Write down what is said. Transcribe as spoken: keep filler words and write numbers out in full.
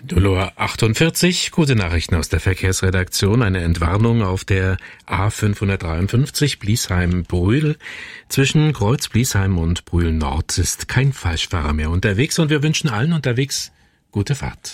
null Uhr achtundvierzig, gute Nachrichten aus der Verkehrsredaktion. Eine Entwarnung auf der A fünfhundertdreiundfünfzig Bliesheim-Brühl. Zwischen Kreuz Bliesheim und Brühl Nord ist kein Falschfahrer mehr unterwegs und wir wünschen allen unterwegs gute Fahrt.